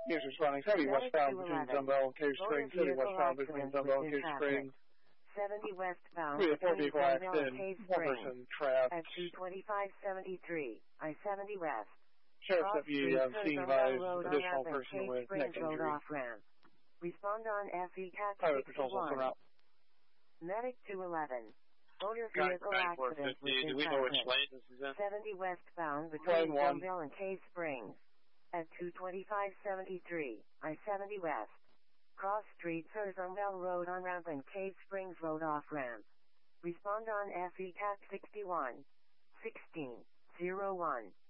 Units responding 70 westbound between Zumbel and Cave Springs, 70 westbound between Zumbel and Cave Springs. 70 westbound 3 to 4 between vehicle Zumbel and accident, Cave 1 Springs. person trapped. At 22573, I-70 west. Sheriff's Cross deputy Street, scene Zumbel advised Road on additional ramp and person Cave with neck Springs Road injury. off ramp. Respond on FE Cat Private patrols also 61. route. Medic 211. Motor Got vehicle 9450. accident with Do we know which impact. lane this is in? 70 westbound Line between 1. Zumbel and Cave Springs. At 22573, I-70 west. Cross Street, Zumbel Road on ramp and Cave Springs Road off ramp. Respond on FE Cat 61. 1601.